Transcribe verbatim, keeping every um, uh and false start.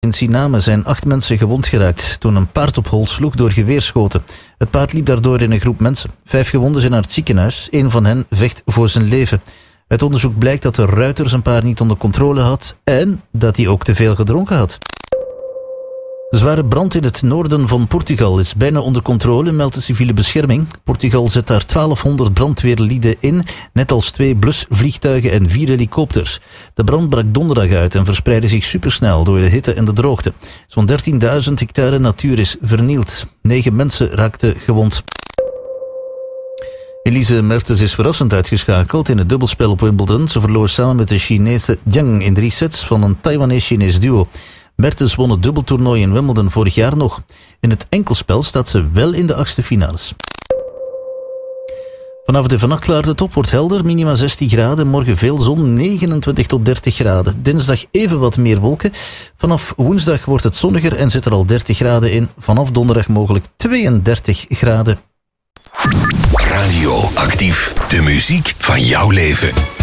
In Suriname zijn acht mensen gewond geraakt toen een paard op hol sloeg door geweerschoten. Het paard liep daardoor in een groep mensen. Vijf gewonden zijn naar het ziekenhuis. Eén van hen vecht voor zijn leven. Uit onderzoek blijkt dat de ruiter zijn paard niet onder controle had en dat hij ook te veel gedronken had. De zware brand in het noorden van Portugal is bijna onder controle, meldt de civiele bescherming. Portugal zet daar twaalfhonderd brandweerlieden in, net als twee blusvliegtuigen en vier helikopters. De brand brak donderdag uit en verspreidde zich supersnel door de hitte en de droogte. Zo'n dertienduizend hectare natuur is vernield. Negen mensen raakten gewond. Elise Mertens is verrassend uitgeschakeld in het dubbelspel op Wimbledon. Ze verloor samen met de Chinese Jiang in drie sets van een Taiwanese-Chinees duo. Mertens won het dubbeltoernooi in Wimbledon vorig jaar nog. In het enkelspel staat ze wel in de achtste finales. Vanavond en vannacht klaart het op, wordt helder, minima zestien graden. Morgen veel zon, negenentwintig tot dertig graden. Dinsdag even wat meer wolken. Vanaf woensdag wordt het zonniger en zit er al dertig graden in. Vanaf donderdag mogelijk tweeëndertig graden. Radio Actief, de muziek van jouw leven.